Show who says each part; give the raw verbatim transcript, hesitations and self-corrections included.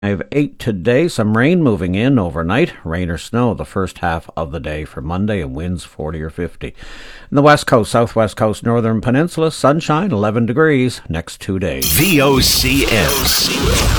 Speaker 1: I have eight today. Some rain moving in overnight. Rain or snow the first half of the day for Monday, and winds forty or fifty. In the west coast, southwest coast, northern peninsula, sunshine eleven degrees next two days.
Speaker 2: V O C M.